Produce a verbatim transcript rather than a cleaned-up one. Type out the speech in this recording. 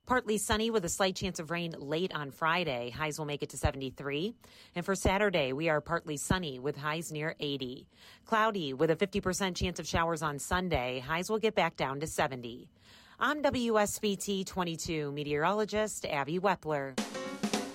Partly sunny with a slight chance of rain late on Friday. Highs will make it to seventy-three. And for Saturday, we are partly sunny with highs near eighty. Cloudy with a fifty percent chance of showers on Sunday. Highs will get back down to seventy. I'm W S B T twenty-two meteorologist Abby Wepler.